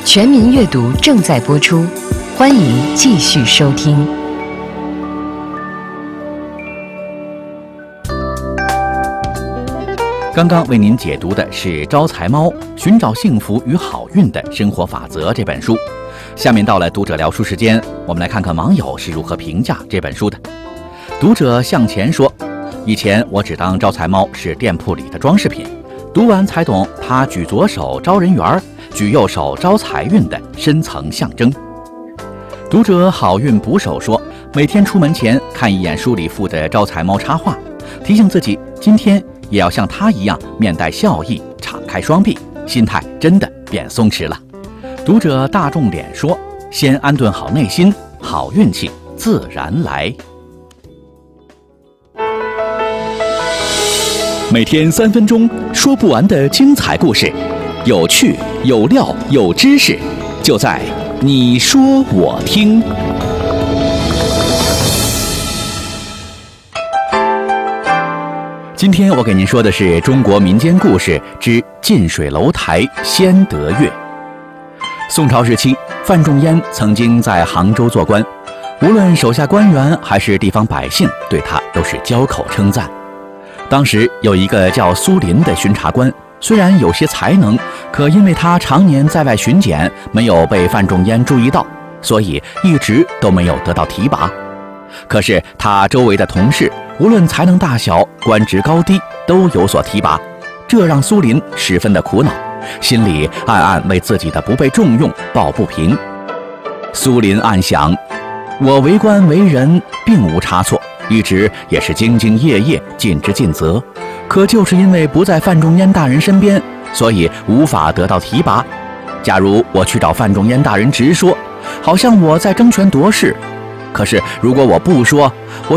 全民阅读正在播出，欢迎继续收听。 刚刚为您解读的是《招财猫：寻找幸福与好运的生活法则》这本书。下面到了读者聊书时间，我们来看看网友是如何评价这本书的。读者向前说，以前我只当招财猫是店铺里的装饰品，读完才懂它举左手招人缘，举右手招财运的深层象征。读者好运捕手说，每天出门前看一眼书里附的招财猫插画，提醒自己今天也要像他一样面带笑意，敞开双臂，心态真的变松弛了。读者大众脸说，先安顿好内心，好运气自然来。 每天3分钟，说不完的精彩故事，有趣有料有知识，就在你说我听。 今天我给您说的是中国民间故事之近水楼台先得月。宋朝时期，范仲淹曾经在杭州做官，无论手下官员还是地方百姓，对他都是交口称赞。当时有一个叫苏林的巡查官，虽然有些才能，可因为他常年在外巡检，没有被范仲淹注意到，所以一直都没有得到提拔。可是他周围的同事无论才能大小，官职高低，都有所提拔，这让苏林十分的苦恼，心里暗暗为自己的不被重用抱不平。苏林暗想，我为官为人并无差错，一直也是兢兢业业，尽职尽责，可就是因为不在范仲淹大人身边，所以无法得到提拔。假如我去找范仲淹大人直说，好像我在争权夺势，可是如果我不说，